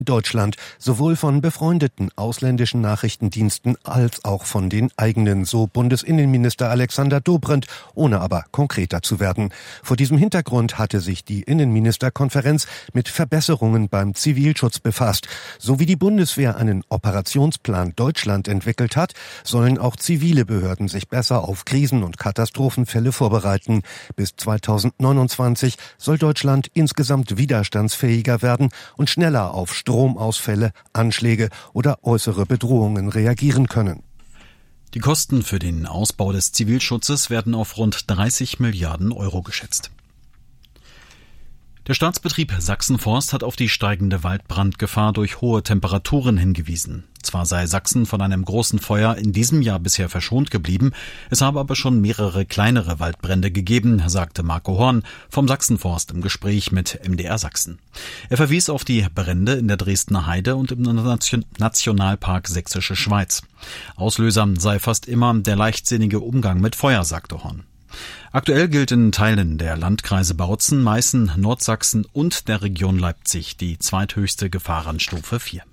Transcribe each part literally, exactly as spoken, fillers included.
Deutschland, sowohl von befreundeten ausländischen Nachrichtendiensten als auch von den eigenen, so Bundesinnenminister Alexander Dobrindt, ohne aber konkreter zu werden. Vor diesem Hintergrund hatte sich die Innenministerkonferenz mit Verbesserungen beim Zivilschutz befasst. So wie die Bundeswehr einen Operationsplan Deutschland entwickelt hat, sollen auch zivile Behörden sich besser auf Krisen- und Katastrophenfälle vorbereiten. Bis zweitausendneunundzwanzig soll Deutschland insgesamt widerstandsfähiger werden und schneller auf Stromausfälle, Anschläge oder äußere Bedrohungen reagieren können. Die Kosten für den Ausbau des Zivilschutzes werden auf rund dreißig Milliarden Euro geschätzt. Der Staatsbetrieb Sachsen-Forst hat auf die steigende Waldbrandgefahr durch hohe Temperaturen hingewiesen. Zwar sei Sachsen von einem großen Feuer in diesem Jahr bisher verschont geblieben, es habe aber schon mehrere kleinere Waldbrände gegeben, sagte Marco Horn vom Sachsen-Forst im Gespräch mit M D R Sachsen. Er verwies auf die Brände in der Dresdner Heide und im Nationalpark Sächsische Schweiz. Auslöser sei fast immer der leichtsinnige Umgang mit Feuer, sagte Horn. Aktuell gilt in Teilen der Landkreise Bautzen, Meißen, Nordsachsen und der Region Leipzig die zweithöchste Gefahrenstufe vier.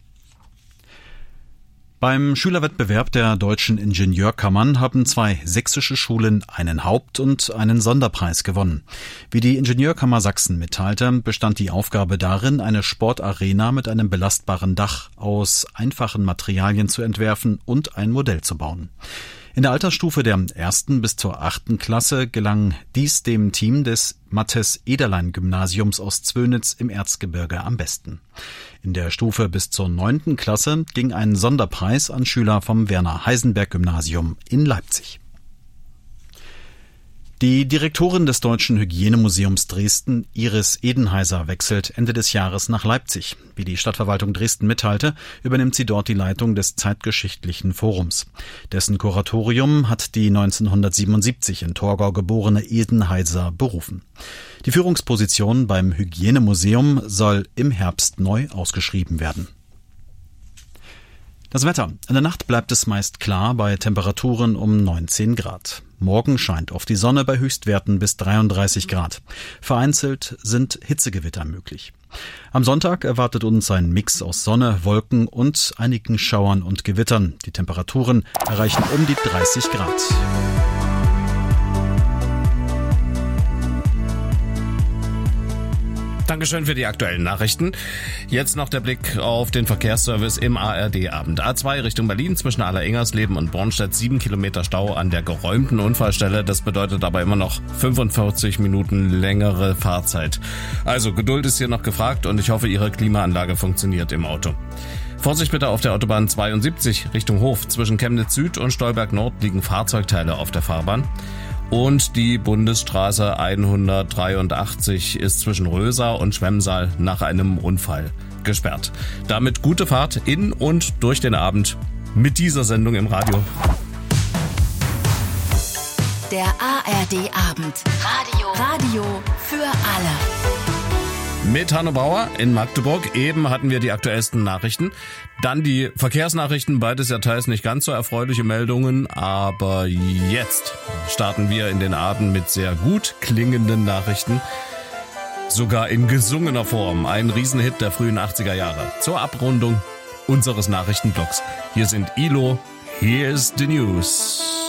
Beim Schülerwettbewerb der deutschen Ingenieurkammern haben zwei sächsische Schulen einen Haupt- und einen Sonderpreis gewonnen. Wie die Ingenieurkammer Sachsen mitteilte, bestand die Aufgabe darin, eine Sportarena mit einem belastbaren Dach aus einfachen Materialien zu entwerfen und ein Modell zu bauen. In der Altersstufe der ersten bis zur achten Klasse gelang dies dem Team des Matthes-Ederlein-Gymnasiums aus Zwönitz im Erzgebirge am besten. In der Stufe bis zur neunten Klasse ging ein Sonderpreis an Schüler vom Werner-Heisenberg-Gymnasium in Leipzig. Die Direktorin des Deutschen Hygienemuseums Dresden, Iris Edenheiser, wechselt Ende des Jahres nach Leipzig. Wie die Stadtverwaltung Dresden mitteilte, übernimmt sie dort die Leitung des Zeitgeschichtlichen Forums. Dessen Kuratorium hat die neunzehnhundertsiebenundsiebzig in Torgau geborene Edenheiser berufen. Die Führungsposition beim Hygienemuseum soll im Herbst neu ausgeschrieben werden. Das Wetter. In der Nacht bleibt es meist klar bei Temperaturen um neunzehn Grad. Morgen scheint oft die Sonne bei Höchstwerten bis dreiunddreißig Grad. Vereinzelt sind Hitzegewitter möglich. Am Sonntag erwartet uns ein Mix aus Sonne, Wolken und einigen Schauern und Gewittern. Die Temperaturen erreichen um die dreißig Grad. Dankeschön für die aktuellen Nachrichten. Jetzt noch der Blick auf den Verkehrsservice im A R D-Abend. A zwei Richtung Berlin zwischen Allereingersleben und Bornstedt, sieben Kilometer Stau an der geräumten Unfallstelle. Das bedeutet aber immer noch fünfundvierzig Minuten längere Fahrzeit. Also Geduld ist hier noch gefragt und ich hoffe, Ihre Klimaanlage funktioniert im Auto. Vorsicht bitte auf der Autobahn zweiundsiebzig Richtung Hof. Zwischen Chemnitz Süd und Stolberg Nord liegen Fahrzeugteile auf der Fahrbahn. Und die Bundesstraße hundertdreiundachtzig ist zwischen Rösa und Schwemmsaal nach einem Unfall gesperrt. Damit gute Fahrt in und durch den Abend mit dieser Sendung im Radio. Der A R D-Abend. Radio. Radio für alle. Mit Hanno Bauer in Magdeburg. Eben hatten wir die aktuellsten Nachrichten. Dann die Verkehrsnachrichten, beides ja teils nicht ganz so erfreuliche Meldungen. Aber jetzt starten wir in den Abend mit sehr gut klingenden Nachrichten. Sogar in gesungener Form. Ein Riesenhit der frühen achtziger Jahre. Zur Abrundung unseres Nachrichtenblocks. Hier sind I L O, Here's the News.